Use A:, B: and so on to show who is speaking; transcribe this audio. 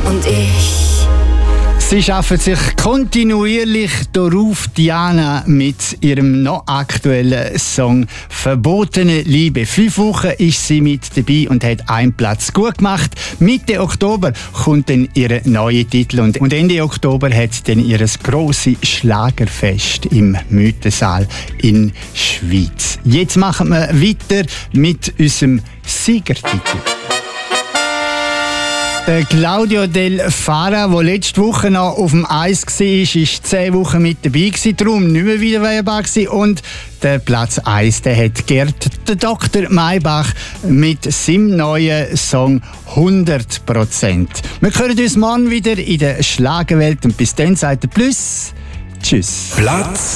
A: und ich.
B: Sie schaffen sich kontinuierlich darauf, Diana, mit ihrem noch aktuellen Song «Verbotene Liebe». 5 Wochen ist sie mit dabei und hat einen Platz gut gemacht. Mitte Oktober kommt dann ihr neuer Titel und Ende Oktober hat dann ihr grosses Schlagerfest im Mythensaal in Schweiz. Jetzt machen wir weiter mit unserem Siegertitel. Der Claudio Del Fara, der letzte Woche noch auf dem Eis war, ist 10 Wochen mit dabei gewesen, darum nicht mehr wiederwehrbar gewesen. Und der Platz 1, der hat Gerd, der Dr. Maybach, mit seinem neuen Song 100%. Wir hören uns morgen wieder in der Schlagerwelt und bis dann sagt er Plus. Tschüss.
C: Platz